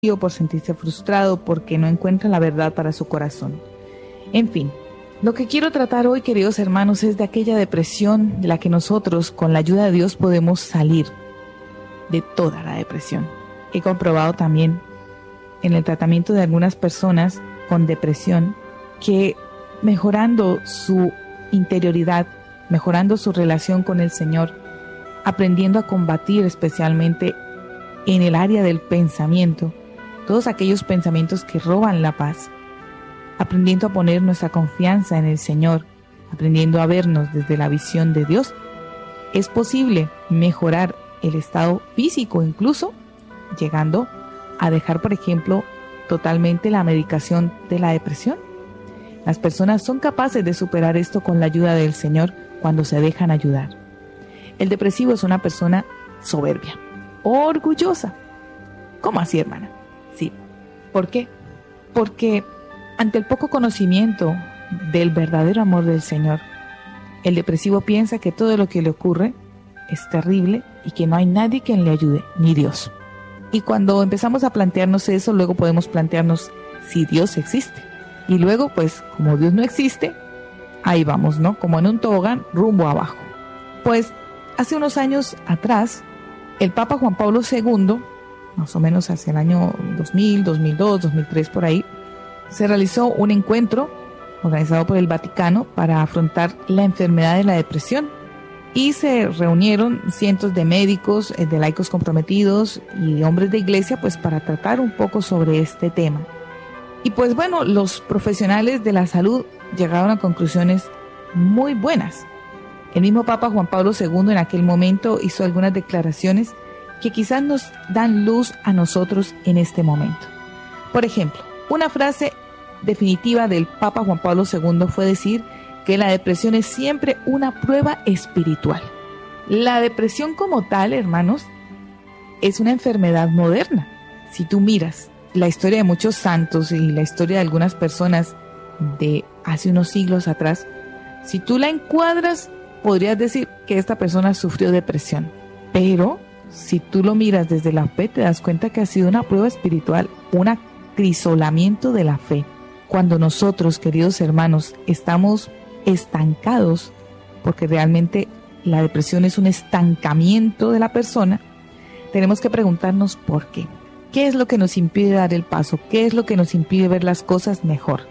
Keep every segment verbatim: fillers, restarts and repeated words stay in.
por sentirse frustrado, porque no encuentra la verdad para su corazón. En fin, lo que quiero tratar hoy, queridos hermanos, es de aquella depresión de la que nosotros, con la ayuda de Dios, podemos salir de toda la depresión. He comprobado también en el tratamiento de algunas personas con depresión que mejorando su interioridad, mejorando su relación con el Señor, aprendiendo a combatir especialmente en el área del pensamiento, todos aquellos pensamientos que roban la paz, aprendiendo a poner nuestra confianza en el Señor, aprendiendo a vernos desde la visión de Dios, es posible mejorar el estado físico, incluso llegando a dejar, por ejemplo, totalmente la medicación de la depresión. Las personas son capaces de superar esto con la ayuda del Señor cuando se dejan ayudar. El depresivo es una persona soberbia, orgullosa. ¿Cómo así, hermana? Sí. ¿Por qué? Porque ante el poco conocimiento del verdadero amor del Señor, el depresivo piensa que todo lo que le ocurre es terrible y que no hay nadie quien le ayude, ni Dios. Y cuando empezamos a plantearnos eso, luego podemos plantearnos si Dios existe. Y luego, pues, como Dios no existe, ahí vamos, ¿no? Como en un tobogán, rumbo abajo. Pues, hace unos años atrás, el Papa Juan Pablo segundo, más o menos hacia el año dos mil, dos mil dos, dos mil tres, por ahí, se realizó un encuentro organizado por el Vaticano para afrontar la enfermedad de la depresión. Y se reunieron cientos de médicos, de laicos comprometidos y de hombres de iglesia, pues para tratar un poco sobre este tema. Y pues bueno, los profesionales de la salud llegaron a conclusiones muy buenas. El mismo Papa Juan Pablo segundo en aquel momento hizo algunas declaraciones que quizás nos dan luz a nosotros en este momento. Por ejemplo, una frase definitiva del Papa Juan Pablo segundo fue decir que la depresión es siempre una prueba espiritual. La depresión como tal, hermanos, es una enfermedad moderna. Si tú miras la historia de muchos santos y la historia de algunas personas de hace unos siglos atrás, si tú la encuadras, podrías decir que esta persona sufrió depresión. Pero si tú lo miras desde la fe, te das cuenta que ha sido una prueba espiritual, un acrisolamiento de la fe. Cuando nosotros, queridos hermanos, estamos estancados, porque realmente la depresión es un estancamiento de la persona, tenemos que preguntarnos por qué. ¿Qué es lo que nos impide dar el paso? ¿Qué es lo que nos impide ver las cosas mejor?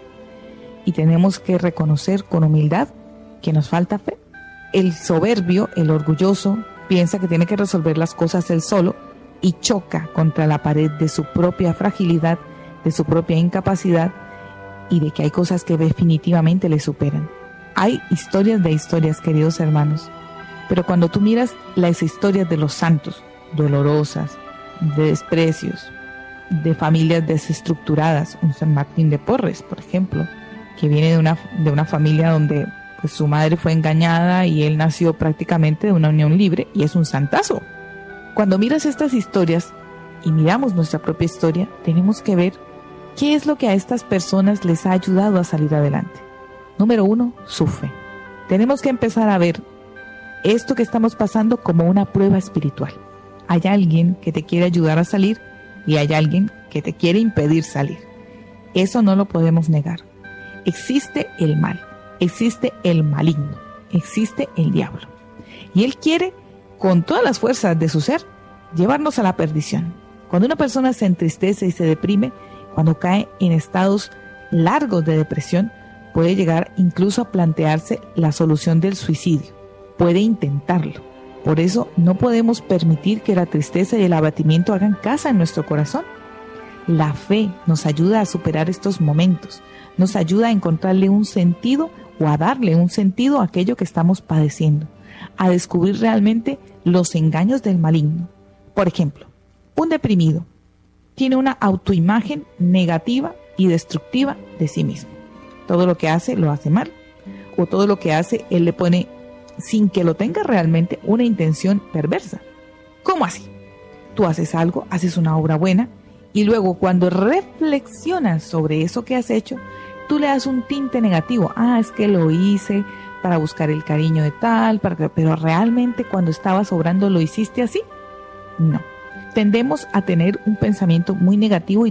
Y tenemos que reconocer con humildad que nos falta fe. El soberbio, el orgulloso, piensa que tiene que resolver las cosas él solo y choca contra la pared de su propia fragilidad, de su propia incapacidad y de que hay cosas que definitivamente le superan. Hay historias de historias, queridos hermanos, pero cuando tú miras las historias de los santos, dolorosas, de desprecios, de familias desestructuradas, un San Martín de Porres, por ejemplo, que viene de una, de una familia donde pues, su madre fue engañada y él nació prácticamente de una unión libre y es un santazo. Cuando miras estas historias y miramos nuestra propia historia, tenemos que ver qué es lo que a estas personas les ha ayudado a salir adelante. Número uno, su fe. Tenemos que empezar a ver esto que estamos pasando como una prueba espiritual. Hay alguien que te quiere ayudar a salir y hay alguien que te quiere impedir salir. Eso no lo podemos negar. Existe el mal, existe el maligno, existe el diablo. Y él quiere, con todas las fuerzas de su ser, llevarnos a la perdición. Cuando una persona se entristece y se deprime, cuando cae en estados largos de depresión, puede llegar incluso a plantearse la solución del suicidio. Puede intentarlo. Por eso no podemos permitir que la tristeza y el abatimiento hagan casa en nuestro corazón. La fe nos ayuda a superar estos momentos, nos ayuda a encontrarle un sentido o a darle un sentido a aquello que estamos padeciendo, a descubrir realmente los engaños del maligno. Por ejemplo, un deprimido tiene una autoimagen negativa y destructiva de sí mismo. Todo lo que hace, lo hace mal, o todo lo que hace, él le pone, sin que lo tenga realmente, una intención perversa. ¿Cómo así? Tú haces algo, haces una obra buena, y luego cuando reflexionas sobre eso que has hecho, tú le das un tinte negativo. Ah, es que lo hice para buscar el cariño de tal, para que... pero realmente cuando estabas obrando lo hiciste así. No. tendemos a tener un pensamiento muy negativo y